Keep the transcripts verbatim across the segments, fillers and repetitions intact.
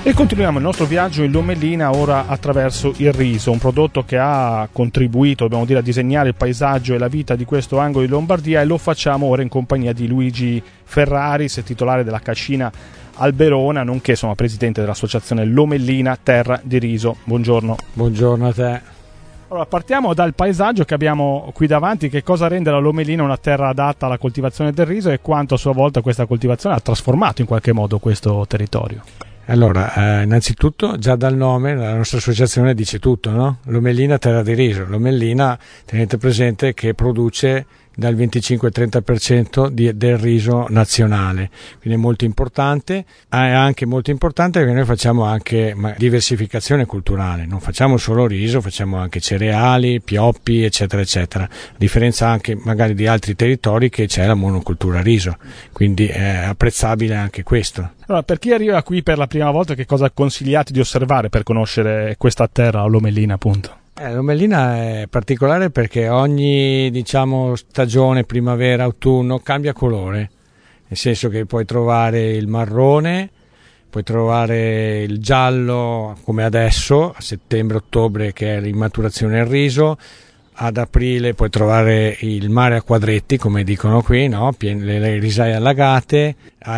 E continuiamo il nostro viaggio in Lomellina ora attraverso il riso, un prodotto che ha contribuito, dobbiamo dire, a disegnare il paesaggio e la vita di questo angolo di Lombardia, e lo facciamo ora in compagnia di Luigi Ferraris, titolare della cascina Alberona, nonché insomma presidente dell'associazione Lomellina Terra di Riso. Buongiorno. Buongiorno a te. Allora, partiamo dal paesaggio che abbiamo qui davanti. Che cosa rende la Lomellina una terra adatta alla coltivazione del riso e quanto a sua volta questa coltivazione ha trasformato in qualche modo questo territorio? Allora, eh, innanzitutto già dal nome la nostra associazione dice tutto, no? Lomellina Terra di Riso. Lomellina, tenete presente che produce dal venticinque al trenta per cento di, del riso nazionale, quindi è molto importante. È anche molto importante perché noi facciamo anche diversificazione culturale, non facciamo solo riso, facciamo anche cereali, pioppi, eccetera eccetera, a differenza anche magari di altri territori che c'è la monocultura riso, quindi è apprezzabile anche questo. Allora, per chi arriva qui per la prima volta, che cosa consigliate di osservare per conoscere questa terra, Lomellina appunto? Eh, Lomellina è particolare perché ogni, diciamo, stagione, primavera, autunno, cambia colore, nel senso che puoi trovare il marrone, puoi trovare il giallo come adesso, a settembre-ottobre, che è l'inmaturazione del riso. Ad aprile puoi trovare il mare a quadretti, come dicono qui, no? le, le risaie allagate.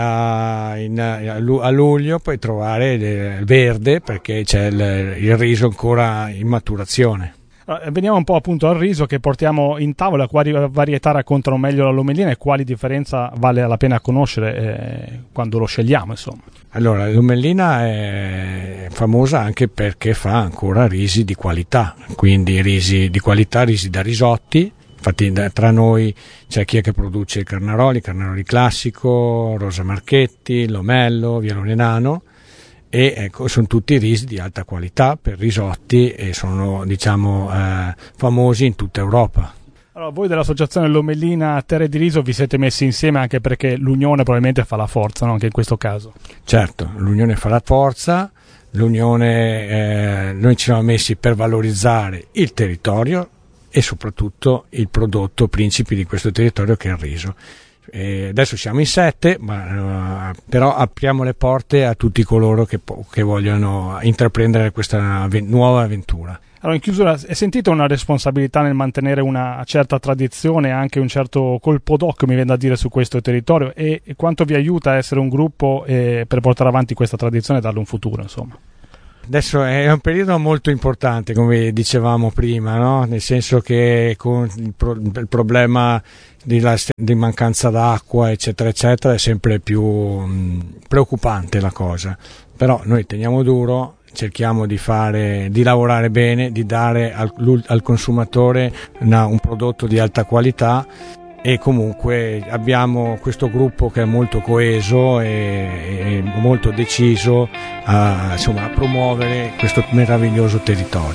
A, in, a luglio puoi trovare il verde, perché c'è il, il riso ancora in maturazione. Allora, veniamo un po' appunto al riso che portiamo in tavola. Quali varietà raccontano meglio la Lomellina e quali differenza vale la pena conoscere eh, quando lo scegliamo, insomma? Allora, la Lomellina è famosa anche perché fa ancora risi di qualità, quindi risi di qualità, risi da risotti. Infatti tra noi c'è chi è che produce il Carnaroli, Carnaroli classico, Rosa Marchetti, Lomello, Vialone Nano, e ecco, sono tutti risi di alta qualità per risotti e sono, diciamo, eh, famosi in tutta Europa. Allora, voi dell'associazione Lomellina Terre di Riso vi siete messi insieme anche perché l'unione probabilmente fa la forza, no? Anche in questo caso. Certo, l'unione fa la forza, l'unione, eh, noi ci siamo messi per valorizzare il territorio e soprattutto il prodotto principe di questo territorio, che è il riso. E adesso siamo in sette, ma, uh, però apriamo le porte a tutti coloro che, che vogliono intraprendere questa avven- nuova avventura. Allora, in chiusura, è sentita una responsabilità nel mantenere una certa tradizione, anche un certo colpo d'occhio, mi viene da dire, su questo territorio, e, e quanto vi aiuta a essere un gruppo eh, per portare avanti questa tradizione e darle un futuro, insomma? Adesso è un periodo molto importante, come dicevamo prima, no? Nel senso che con il, pro- il problema di, la, di mancanza d'acqua, eccetera, eccetera, è sempre più mh, preoccupante la cosa. Però noi teniamo duro, cerchiamo di fare, di lavorare bene, di dare al, al consumatore una, un prodotto di alta qualità. E comunque abbiamo questo gruppo che è molto coeso e, e molto deciso a, insomma, a promuovere questo meraviglioso territorio.